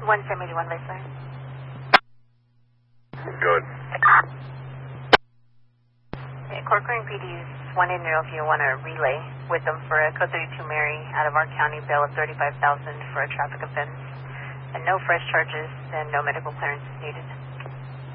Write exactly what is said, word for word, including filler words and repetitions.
one seventy-one baseline. Good. Yeah, Corcoran P D's wanting to know if you want to relay with them for a code thirty-two Mary out of our county bail of thirty-five thousand dollars for a traffic offense. And no fresh charges and no medical clearance is needed.